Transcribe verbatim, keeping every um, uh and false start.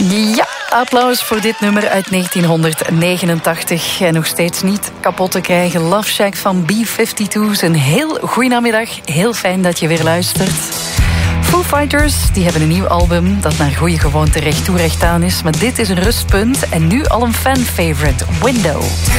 Ja, applaus voor dit nummer uit negentienhonderdnegenentachtig. En nog steeds niet kapot te krijgen. Love Shack van B tweeënvijftig. Een heel goeie namiddag. Heel fijn dat je weer luistert. Foo Fighters die hebben een nieuw album dat naar goede gewoonte recht toe recht aan is. Maar dit is een rustpunt en nu al een fan-favorite, Window.